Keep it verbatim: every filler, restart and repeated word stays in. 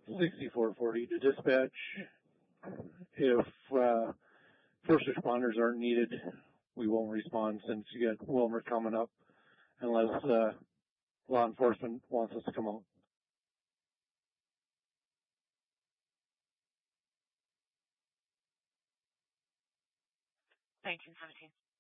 sixty-four forty to dispatch. If uh, first responders aren't needed, we won't respond since you got Wilmer coming up unless uh, law enforcement wants us to come out. nineteen seventeen.